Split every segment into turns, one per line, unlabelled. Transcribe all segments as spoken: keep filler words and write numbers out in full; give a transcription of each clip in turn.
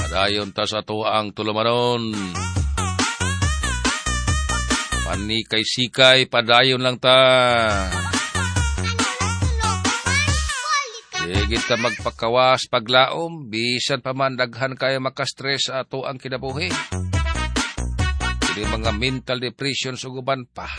Padayon ta sa tuwaang tulumanon. Panikay-sikay, padayon lang ta. Higit ka magpakawas, paglaom, bisan pa man daghan kayo makastress sa ato ang kinabuhi. Hindi mga mental depression suguban pa.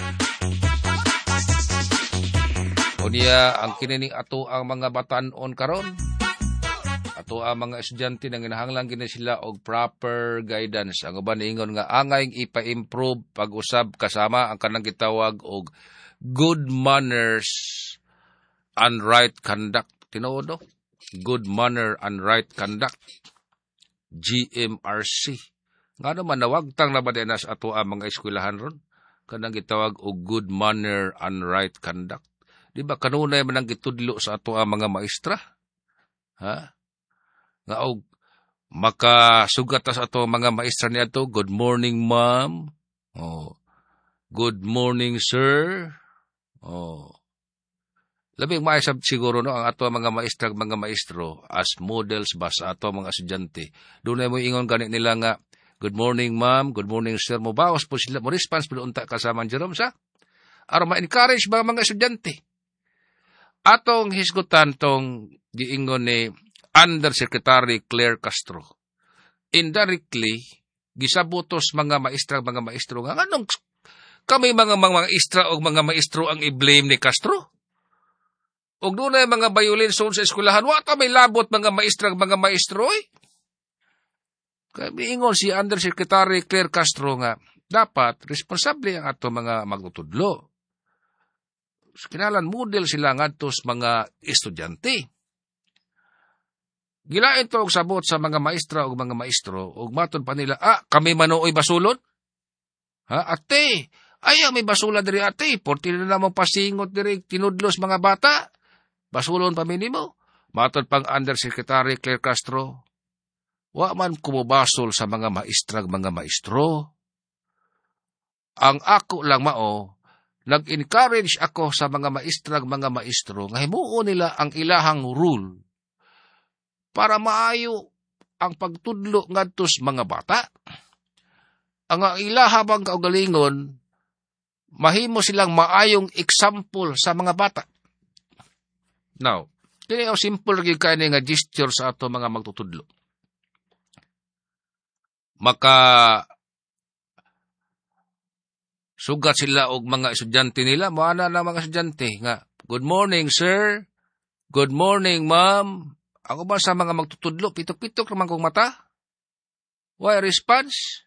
Unya, ang kinining ato ang mga batanon karon. Ato ang mga estudyante nang ginahanglan gini sila og proper guidance. Ang uban ingon nga angayng ipa-improve pag-usab kasama ang kanang gitawag og good manners and right conduct. Tinuod no? Good manner and right conduct. G M R C. Nga naman nawagtang na ba din sa ato ang mga eskwelahan ron? Kanang gitawag og good manner and right conduct. Di ba kanunay man ang gitudlo sa ato ang mga maestra? Ha? Nga og makasugat sa ato mga maestra niya to, good morning ma'am. Oh. Good morning sir. Oh. Labing maisab siguro no ang ato mga maestra mga maestro as models ba sa ato mga estudyante. Dunay mo ingon gani nila nga good morning ma'am, good morning sir, mo bawas po sila mo response pud unta kasama Jerome sa aron ma-encourage ba mga estudyante. Atong hisgutan tong giingon ni Undersecretary Claire Castro. Indirectly gisabutos mga maestra mga maestro nga anong kami mga mga maestra o mga maestro ang i-blame ni Castro. Og dunay mga violation sa eskwelahan, wa ta may labot mga maestra mga maestro eh. Kaya miingon si Undersecretary Claire Castro nga dapat responsable ang ato mga magtutudlo. Kinalan model sila ngadto sa mga estudyante. Gilain to og sabot sa mga maestra o mga maestro og matud pa nila, ah, kami manuoy basulod? Ha, ate, ayaw may basula diri ate, porti na namang pasingot diri tinudlos mga bata. Basulon pa minimo. Matod pang Undersecretary Claire Castro, wa man kumubasol sa mga maestrag mga maestro. Ang ako lang mao, nag-encourage ako sa mga maestrag mga maestro nga himuo nila ang ilahang rule para maayo ang pagtudlo ngadto sa mga bata. Ang ilaha bang kaugalingon, mahimo silang maayong example sa mga bata. Now, dili ang simple gyud kay nga gesture sa ato mga magtutudlo. Maka sugat sila og mga estudyante nila, moana na mga estudyante nga, good morning sir, good morning ma'am. Ako ba sa mga magtutudlo, pitok-pitok naman kong mata? Why response?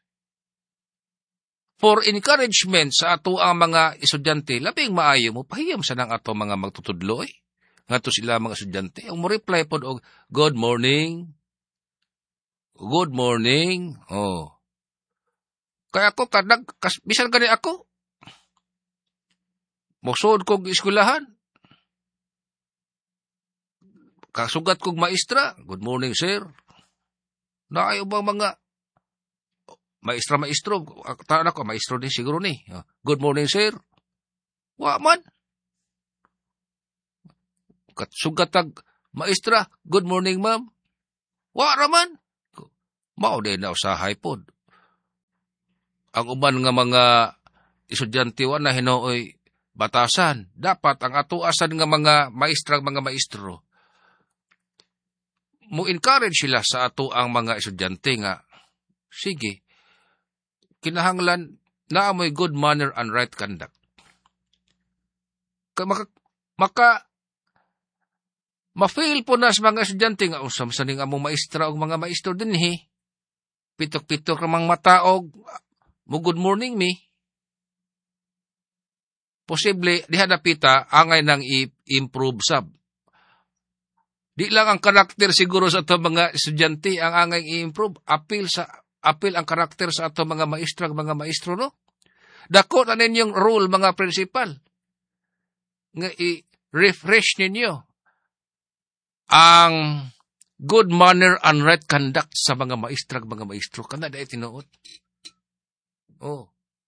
For encouragement sa ato ang mga estudyante, labing maayo mo, pahiyam sa nang ato mga magtutudlo eh. Nga to sila mga estudyante. Ang mo reply po og good morning. Good morning. Oh. Kaya ako, kadag, kas, bisan gani ako. Maksud kong eskwelahan. Kasugat kong maestra. Good morning, sir. Naayo bang mga maestra, maestro? Taan ako, maestro din siguro ni. Good morning, sir. Wa man. Sugatag maestra, good morning ma'am. Wa raman. Mao din na usahay pod. Ang uban nga mga estudyante wa na hinooy batasan. Dapat ang atuasan nga mga maestra mga maestro mo encourage sila sa ato ang mga estudyante nga sige. Kinahanglan na amoy good manner and right conduct. Maka, maka ma-fail po na sa mga estudyante nga usam sa ning among maestra o mga maestro din he. Pitok-pitok namang mataog mo good morning me. Posible diha napita angay nang i-improve sab. Di lang ang karakter siguro sa ato mga estudyante ang angay i-improve, apil sa apil ang karakter sa ato mga maestra mga maestro no. Dako na ninyong rule mga principal. Nga i-refresh ninyo ang good manner and right conduct sa mga maestra mga maestro. Kana dahil tinuot. Oh.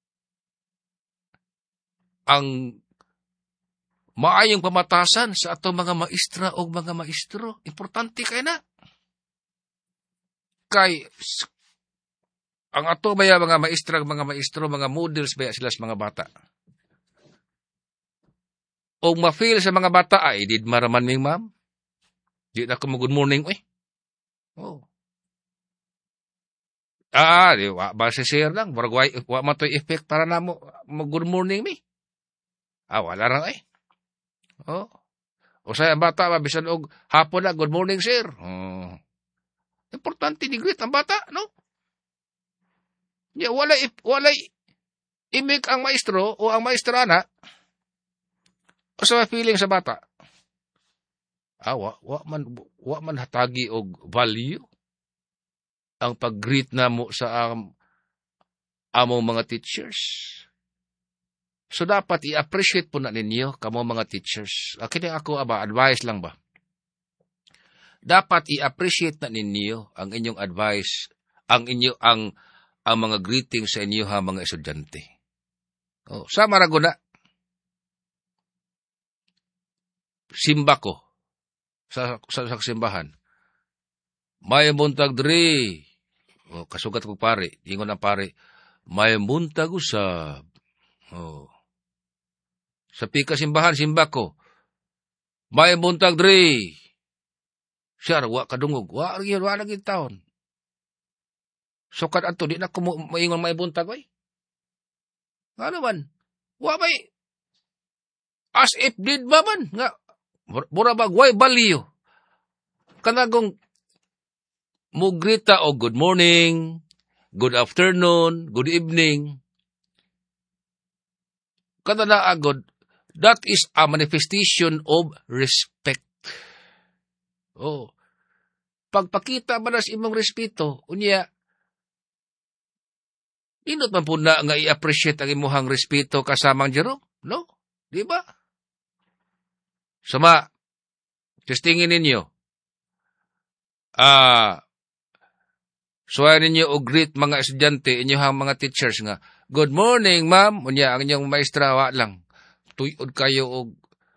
Ang maayong pamatasan sa ato mga maestra o mga maestro. Importante kay na. kay ang ato baya mga maestra, mga maestro, mga models baya sila sa mga bata. O ma-feel sa mga bata, ay, did maraman ming ma'am. Di na ko mag-good morning, eh. Oh. Ah, di, wa, ba si sir lang. Warag, wa, wa matoy effect para na mo mag-good morning, mi. Ah, wala ra, eh. Oh. O sa bata, mabisan og hapon na, good morning, sir. Oh. Importante ni greet ang bata, no? Yeah, wala, wala imik ang maestro o ang maestra na o sa feeling sa bata. Ah, wa, wa man, wa man hatagi og value ang pag-greet na mo sa um, among mga teachers. So, dapat i-appreciate po na ninyo kamo mga teachers. Kini ako, aba, advice lang ba? Dapat i-appreciate na ninyo ang inyong advice, ang inyo, ang, ang mga greetings sa inyo ha, mga estudyante. Oh, sa Maraguna, simba ko, sa, sa, sa simbahan, may buntag diri, oh, kasugat ko pare, ingon ang pare, may buntag usab. Oh. Sa pika simbahan, simba ko, may buntag diri, siyar, wa kadungog, wa lagi, wa lagi taon. So, kad ato, di na ko maingon may buntag, ay. Ano man? Wa may, as if did ba man, nga, mura bagway baliyo. Kanagong, mugrita o good morning, good afternoon, good evening. Kada na agod, that is a manifestation of respect. Oh. Pagpakita ba na sa imong respeto, unya, inot man po na nga i-appreciate ang imuhang respeto kasamang Jerome, no? Di ba? Sama, testingin ninyo. Ah, uh, suwayan ninyo o greet mga estudyante, inyong mga teachers nga, good morning, ma'am. Unya, ang inyong maestra, wa lang. Tuyod kayo og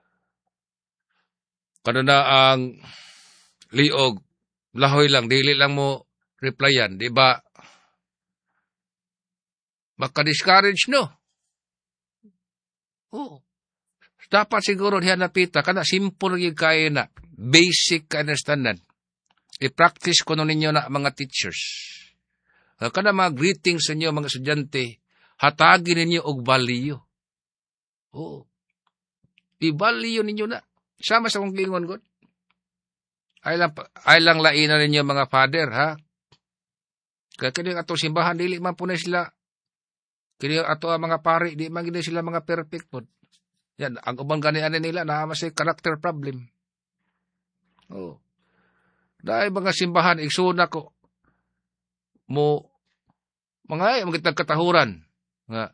kanuna ang liog, lahoy lang, dili lang mo replyan, di ba? Maka-discourage, no? Oo. Dapat siguro diyan napita, kana simple yung kaya na, basic understanding. I-practice ko nun ninyo na mga teachers. Kana mga greetings sa inyo, mga estudyante, hatagin ninyo og value. Oo. I-value ninyo na. Sama sa kong lingon, God. Ay lang, ay lang lainan ninyo mga father, ha? Kaya kini ato simbahan, dili man po na sila. Kini ato ang mga pari, di man gina sila mga perfect po. Yan, ang ubang ganian nila, na masay character problem. Oo. Dahil mga simbahan, iksuna ko, mo, mga ay, mga katahuran, nga,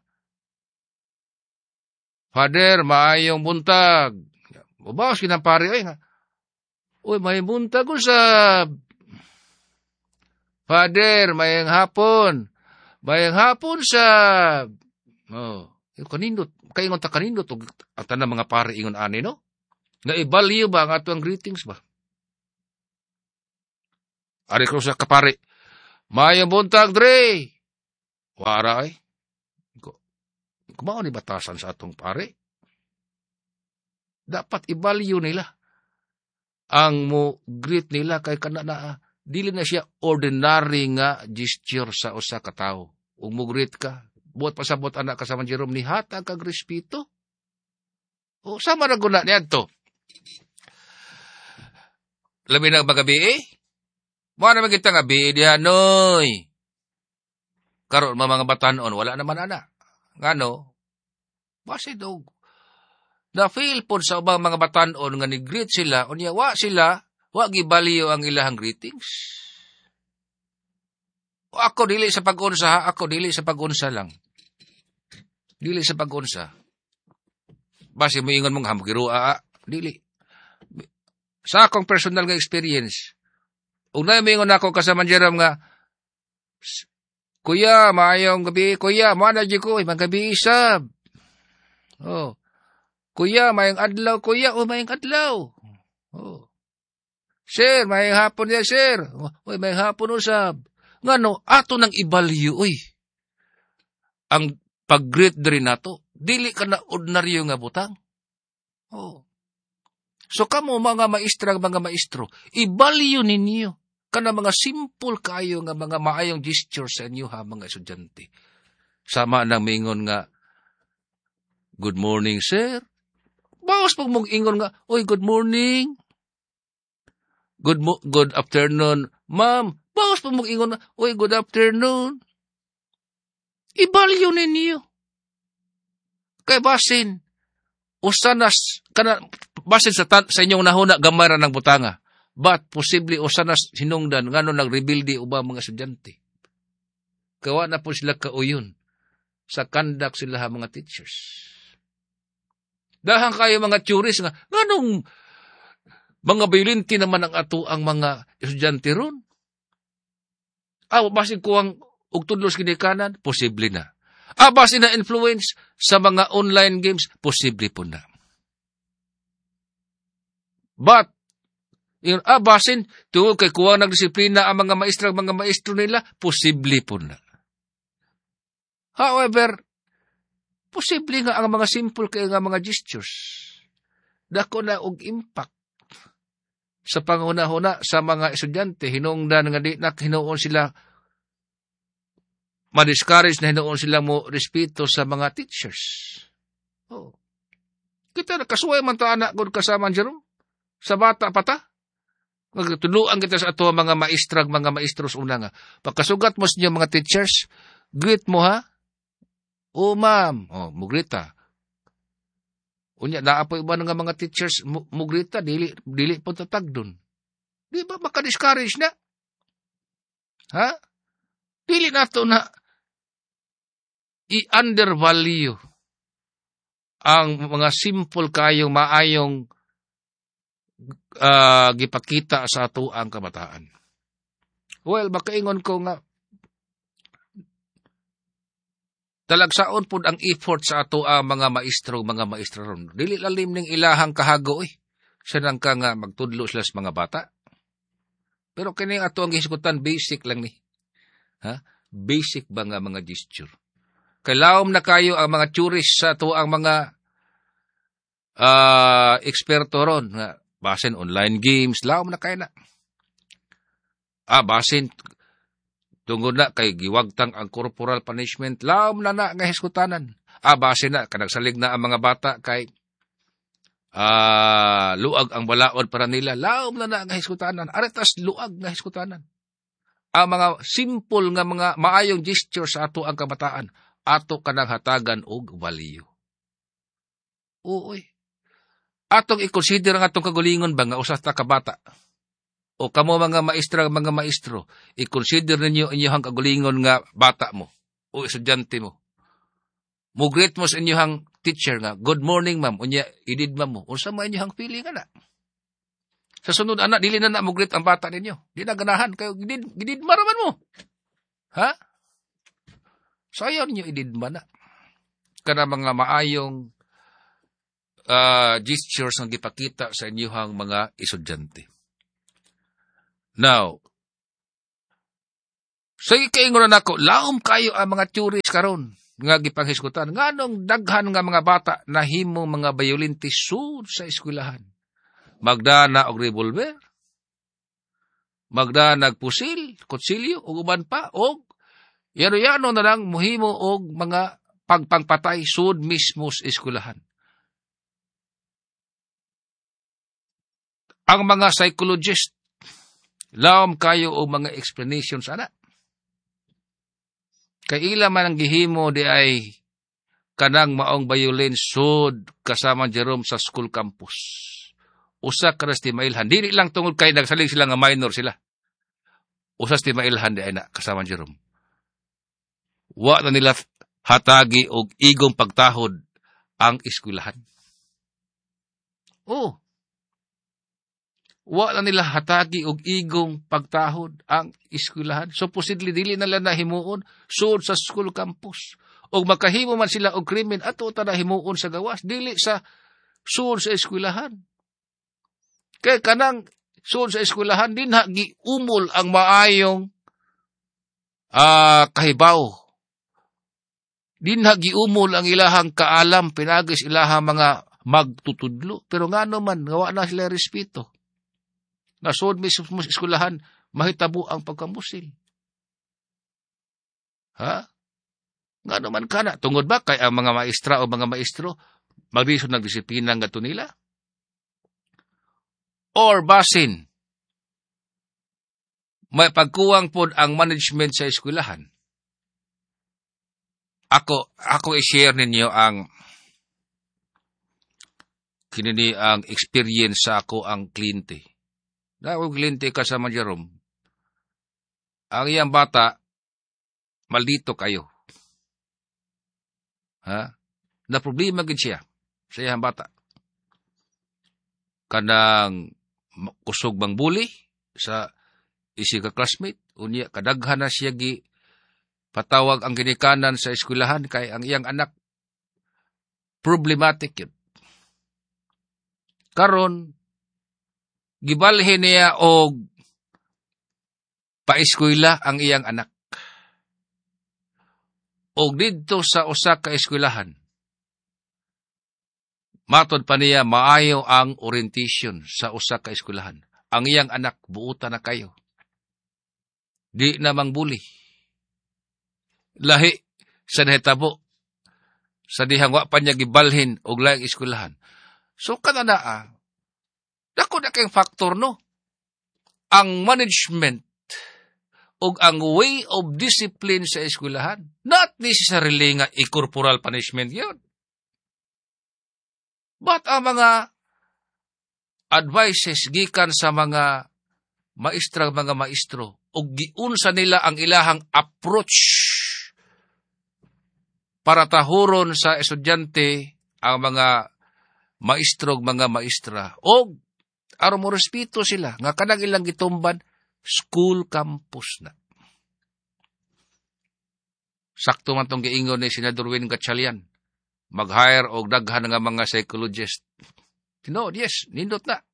Father, maayong buntag. Babawas kinampari, ay nga, uy, may buntag usab. Father, mayang hapon. Mayang hapon sab. Oh, kanindot, kaingon ta kanindot, at na mga pari ingon ani, no? Naibaliw ba ang ato ang greetings ba? Ari ko sa kapari, mayang buntag, Dre. Wara ay. Kumao ni batasan sa atong pare. Dapat i-value nila. Ang mo greet nila kay kana na, dili na siya ordinary nga gesture sa usa ka tawo. Ug mo greet ka, buot pasabot anak ka sa man Jerome, ni hatag kag respeto. O sama ra guna niadto. Labi na magabi eh. Mo na magita nga bi dihanoy. Karon mga batanon wala naman ana. Ngano? Base dog. Na feel pod sa ubang mga batanon nga ni greet sila, unya wa sila, wa gibaliyo ang ilahang greetings. O ako dili sa pag-unsa ha, ako dili sa pag-unsa lang. Dili sa pag-unsa. Base mo ingon mong hamgirua, dili. Sa akong personal nga experience, ug na mingon ako kasama Jerome nga, Kuya, maayong gabi. Kuya, mana di ko, ibang gabi isab. Oh. Kuya, mayang adlaw. Kuya, oh, mayang adlaw. Oh. Sir, mayang hapon niya, sir. Oh, mayang hapon usab. Ngano, ato nang ibalyo, uy. Ang pag-greet diri nato, dili ka na ordinaryo nga butang. Oh. So kamo mga maestra, mga maestro, ibalyo ninyo kana mga simple kayo nga mga maayong gesture sa inyo ha mga estudyante. Sama nang mingon nga, good morning, sir. Bawas pag mong ingon nga, oy, good morning. Good mo good afternoon, ma'am. Bawas pag mong ingon nga, oy, good afternoon. Ibalyo ninyo. Kay basin, usanas, kana, basin sa, sa inyong nahuna, gamara ng butanga. But, posible, usanas hinungdan, nga nung nag-rebuildi uba mga estudyante. Kawa na po sila kauyon. Sa kandak sila ha mga teachers. Dahang kayo mga turis nga, nga nung mga violenti naman ang ato ang mga estudyante ron. Ah, basin ko ang ugtudlos kinikanan, posible na. Ah, basin na influence sa mga online games, posible po na. But, yung ah, basin, tungkol kay kuwang nagdisiplina ang mga maestra, mga maestro nila, posible po na. However, posible nga ang mga simple kaya nga mga gestures. Dako na og impact sa panghuna-huna sa mga estudyante. Hinungdan nga di na hinuon sila ma-discourage na hinuon sila mo respeto sa mga teachers. Oh. Kita na kasuway man ta anak kung kasama dyan sa bata pa ta. Magtuluan kita sa ato mga maestrag, mga maestros una nga. Pagkasugat mo sa inyo mga teachers, greet mo ha? O ma'am, oh, mugrita. Unya, naapoy ba nga mga teachers, mugrita, dili, dili po tatag dun. Di ba maka-discourage na? Ha? Dili na to na i-undervalue ang mga simple kayong maayong uh, gipakita sa ato ang kabataan. Well, makaingon ko nga, talagsaon po ang effort sa ato ang mga maestro, mga maestro ron. Dili lalim ning ilahang kahago eh. Sanang ka nga magtudlo sila sa mga bata. Pero kini ato ang hisgutan, basic lang ni. Ha? Basic ba nga mga gesture? Kailaom na kayo ang mga tourist sa ato ang mga uh, eksperto ron. Nga, basin online games, laom na kayo na. Ah, basin tungod na kay giwagtang ang corporal punishment, laom na na nga hiskutanan. Ah, base na, kanagsalig na ang mga bata kay ah, luag ang balaod para nila, laom na na nga hiskutanan. Aretas luag nga hiskutanan. Ang mga simple nga mga maayong gesture sa ato ang kabataan, ato kanang hatagan og value. Uy. Atong i-consider ang atong kagulingon ba nga usas ta kabata. O kamo mga maestra, mga maestro, i-consider ninyo inyong kagulingon nga bata mo o estudyante mo. Mugreet mo sa inyong teacher nga, good morning ma'am, unya idid ma'am mo, unsa mo inyong feeling na. Sa sunod anak, dili na na mugreet ang bata ninyo. Di na ganahan, kayo gidid, gidid maraman mo. Ha? Sayaw ninyo idid man na. Kana mga maayong uh, gestures nga gipakita sa inyong mga estudyante. Now, sa ikaingon na nako, laom kayo ang mga tourist karon nga gipanghisgutan. Nganong daghan nga mga bata na himo mga violente sud sa eskwelahan. Magdana og revolver, magdana og pusil, kutsilyo, ug uban pa, og yano-yano na lang muhimo og mga pagpangpatay sud mismo sa eskwelahan. Ang mga psychologist, laom kayo o mga explanations, ana. Kay ila man ang gihimo di ay kanang maong violence sud kasama Jerome sa school campus. Usa ka ti mailhan. Dili lang tungod kay nagsalig sila nga minor sila. Usa ti mailhan di ay na kasama Jerome. Wa na nila hatagi og igong pagtahod ang eskwelahan. Oh. Wa na nila hatagi og igong pagtahod ang eskwelahan. So, posible dili na lang nahimuon sud sa school campus. O makahimo man sila og krimen, ato ta nahimuon sa gawas. Dili sa sud sa eskwelahan. Kaya kanang sud sa eskwelahan, din ha giumol ang maayong ah, kahibaw. Dinha giumol ang ilahang kaalam, pinagis ilahang mga magtutudlo. Pero nga naman, gawa na sila respeto. Nasod mi sa eskulahan, mahitabo ang pagkamusil. Ha? Nga naman ka na. Tungod ba kay ang mga maestra o mga maestro, maglisod ng disiplina nga to nila? Or basin, may pagkuwang po ang management sa eskulahan. Ako, ako i-share ninyo ang kinini ang experience sa ako ang kliyente. Na ako kliyente kasama Jerome. Ang iyang bata, maldito kayo. Ha? Na problema gid siya sa iyang bata. Kanang kusog bang bully sa isi ka classmate, unya kadaghan na siya gi patawag ang ginikanan sa eskwelahan kay ang iyang anak problematic yun. Karon gibalhin niya og paeskwela ang iyang anak. Og didto sa usa ka eskwelahan, matod pa niya maayo ang orientation sa usa ka eskwelahan. Ang iyang anak buutan na kayo. Di namang bully. Lahi sa nahitabo sa dihang wa pa niya gibalhin og laing eskwelahan. So kanana ah, dako na kayong factor no. Ang management og ang way of discipline sa eskwelahan, not necessarily nga i-corporal punishment yun. But ang mga advices gikan sa mga maestra, mga maestro, og giunsa nila ang ilahang approach para tahuron sa estudyante ang mga maestro, mga maestra. Og aron mo respeto sila, nga kanang ilang gitumban, school campus na. Sakto man tong giingon ni Senador Win Gatchalian, mag-hire og daghan nga mga psychologist. Tinood, yes, nindot na.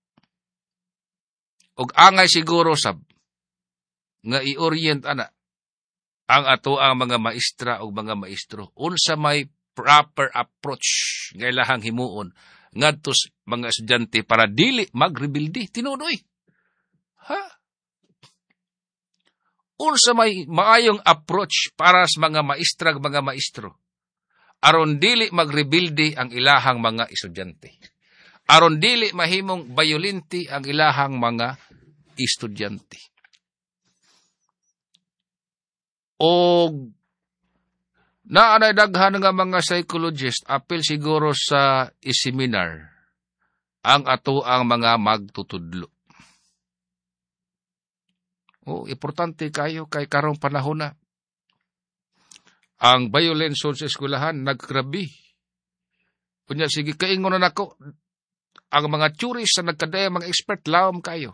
Og angay siguro sab, nga i-orient ana, ang ato ang mga maestra o mga maestro. Unsa may proper approach nga ilahang himuon ngadto sa mga estudyante para dili magrebildi. Tinunoy. Ha? Unsa may maayong approach para sa mga maestra o mga maestro. Aron dili magrebildi ang ilahang mga estudyante. Aron dili mahimong violenti ang ilahang mga estudyante. O naanay daghan nga mga psychologist apil siguro sa i-seminar ang ato ang mga magtutudlo. O importante kayo kay karong panahon na ang violence sa eskwelahan naggrabe. Kunya sige kaingon na nako ang mga tourist sa nagkadaya mga expert lawom kayo.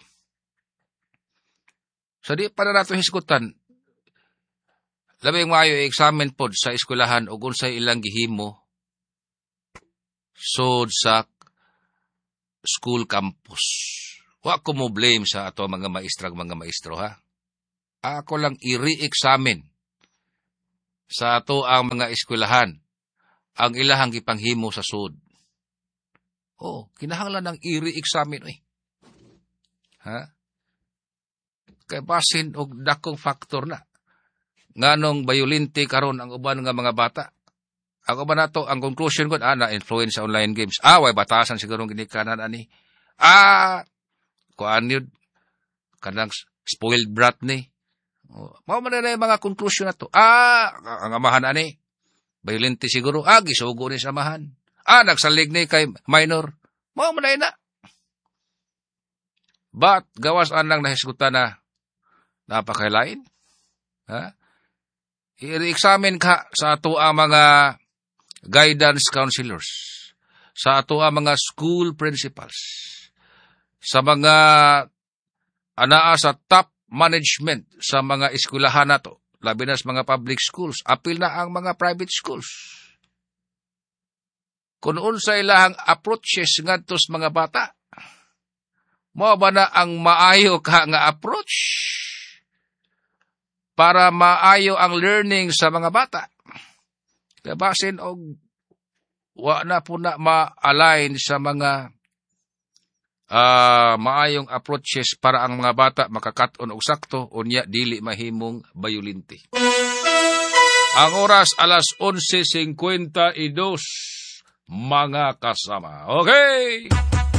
Sa di pa na nato hisgutan, labing maayo examen pod sa eskwelahan ug unsay ilang gihimo sod sa school campus. Wa ko mo blame sa ato mga maestra mga maestro ha. Ako lang i-re-examine sa ato ang mga eskwelahan ang ilahang gipanghimo sa sud. Oh, kinahanglan ng i-re-examine eh. Ha? Kay basin og dakong factor na. Nganong violente karon ang uban nga mga bata. Ako ba nato ang conclusion ko ana influence sa online games. Ah, way batasan siguro ginikanan ani. Ah, kuan yun kanang spoiled brat ni. Oh, mao man na yung mga conclusion nato. Ah, ang amahan ani violente siguro. Ah, gisugo ni sa amahan. Ah, nagsalig ni kay minor. Mao man na. But gawas anang nahisgutan na napakailain. Ha? I-examine ka sa ato ang mga guidance counselors, sa ato ang mga school principals, sa mga anaa sa top management sa mga eskwelahan nato, labi na sa mga public schools, apil na ang mga private schools. Kung unsa ilahang approaches ngadto sa mga bata, mao ba na ang maayo ka nga approach? para maayo ang learning sa mga bata. Kaya basin og wa na po na ma-align sa mga uh, maayong approaches para ang mga bata makakaton og sakto, unya dili mahimong bayulinti. Ang oras alas onse singkwenta y dos, mga kasama. Okay!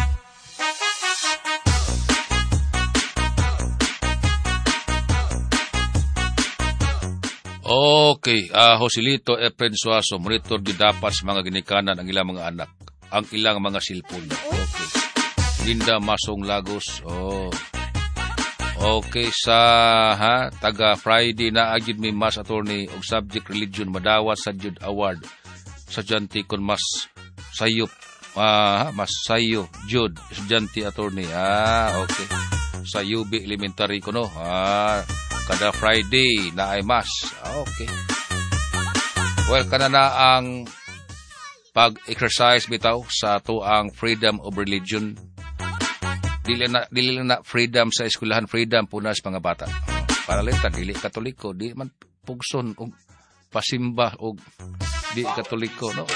Okay, uh, Joselito Efren Suaso, monitor di dapat sa mga ginikanan ang ilang mga anak, ang ilang mga silpon. Okay. Linda Masong Lagos, oh. Okay, sa ha, taga Friday na agid may mas attorney og subject religion madawat sa Jude Award sa Janti kon mas sayop, ah, mas sayo Jude Janti attorney. Ah, okay. Sa U B Elementary ko no. Ah, kada Friday na ay mas. Ah, okay. Well, kana na ang pag-exercise bitaw sa ato ang freedom of religion. Dili na dili na freedom sa eskwelahan, freedom punas mga bata. Para lenta dili Katoliko, di man pugson og pasimba og di Katoliko no.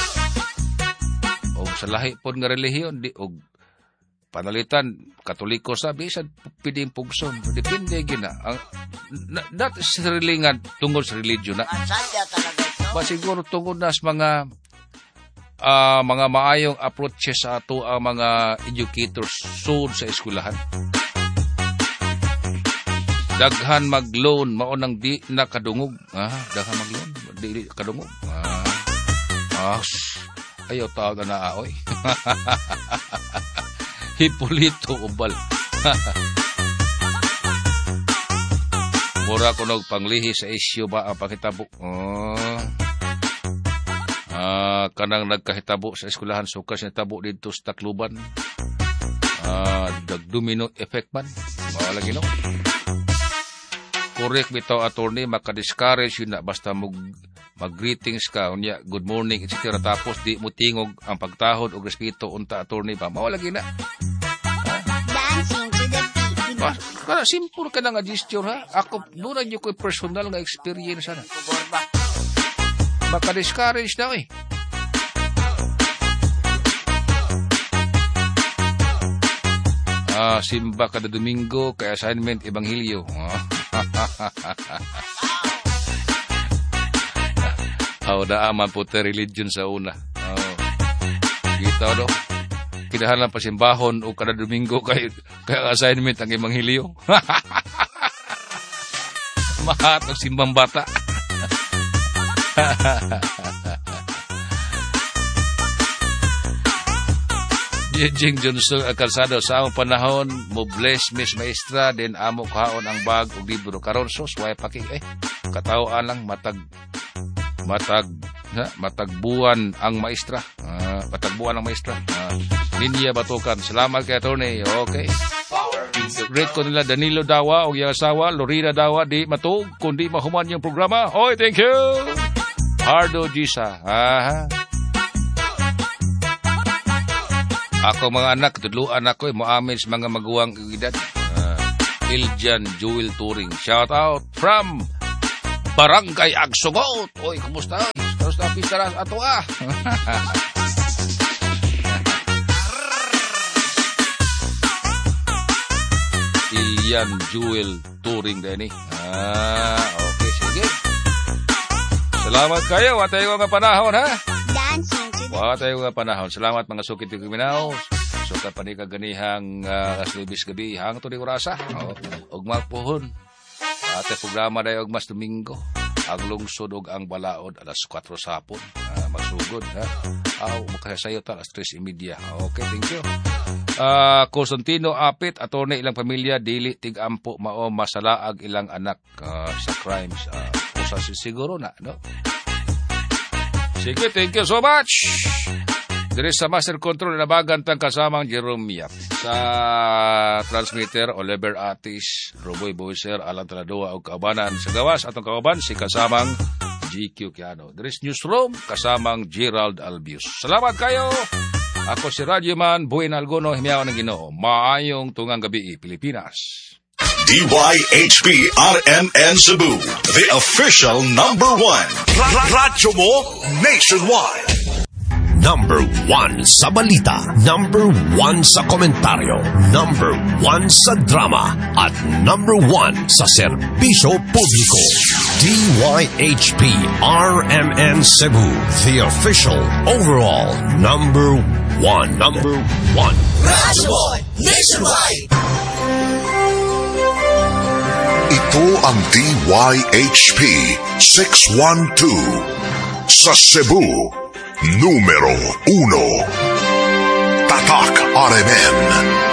Og sa lahi pod nga relihiyon di og panalitan Katoliko sa bisan piding pugson. Depende gina. Ang that is really nga tungod sa religion na. Ba siguro tungod na sa mga Uh, mga maayong approaches sa ato ang mga educators sud sa eskwelahan. Daghan mag-loan mao nang di nakadungog. Ah, daghan mag-loan di kadungog. Ah, ah ayo tawag na aoy. Hipolito ubal. Mura ko nog panglihi sa isyu ba ang pakitabo. Oh. Uh, kanang nagkahitabo sa eskwelahan sukas na tabo dito sa Tacloban. Uh, dag domino effect man. Mawala gino. Correct bitaw attorney, maka-discourage yun na basta mag, mag-greetings ka, unya, good morning, et cetera. Tapos di mo tingog ang pagtahod o respeto unta attorney pa. Mawala gina.
Dancing to the beat.
Ah, kaya simple ka na nga gesture ha. Ako, doon na ko personal nga experience na. Maka-discourage na eh. Ah, simba kada Domingo, kay assignment Ebanghelyo. Oh, daaman po te religion sa una. Oh. Kita do. Kinahanglan pa simbahon o kada Domingo kay kay assignment ang Ebanghelyo. Mahat ang simbang bata. Jing Johnson Calzado sa among panahon mo bless Miss Maestra then amo kaon ang bag ug libro karon sos way paki eh kataoan lang matag matag ha, matagbuan ang maestra uh, matagbuan ang maestra uh, Linya Batukan. Salamat kay attorney. Okay, great ko nila Danilo Dawa o yung asawa Lorena Dawa di matug kundi mahuman yung programa. Oy, thank you Hardo Gisa. Aha. Ako mga anak, tudluan ako, eh, mo amin sa mga maguwang edad. Uh, Iljan Jewel Turing. Shout out from Barangay Agsugot. Oy, kumusta? Kumusta pistaras ato ah? Iljan Jewel Turing din eh. Ah, okay, sige. Salamat kayo. Watay ko nga panahon, ha?
Dancing to the
Watay ko nga panahon. Salamat mga sukit yung kriminaw. Suka pa ni kaganihang uh, kaslibis gabi. Hang to di orasa. O, og magpuhon. Ate programa dayo og mas Domingo. Ang lungsod og ang balaod alas kwatro sapon. Uh, magsugod, ha? Aw, makasayo ta alas tres y media. Okay, thank you. Uh, Constantino Apit, attorney ilang pamilya, dili tig-ampo mao masalaag ilang anak uh, sa crimes. Uh, sa siguro na, no? Sige, thank you so much. Diri sa Master Control na bagantang kasamang Jerome Yap. Sa transmitter, Oliver Atis, Roboy Boyser, Alan Taladoa o Kaubanan. Sa gawas, atong kauban, si kasamang G Q Kiano. Diri sa Newsroom, kasamang Gerald Albius. Salamat kayo. Ako si Radyo Man, Buin Algono, himiyaw ng Ginoo. Maayong tungang gabi, Pilipinas.
D Y H P R M N Cebu, the official number one.
Radyo mo nationwide.
Number one sa balita, number one sa komentaryo, number one sa drama, at number one sa serbisyo publiko. D Y H P R M N Cebu, the official overall number one. Number one.
Radyo mo nationwide.
Ito ang D Y H P six one two sa Cebu, numero uno. Tatak R M N.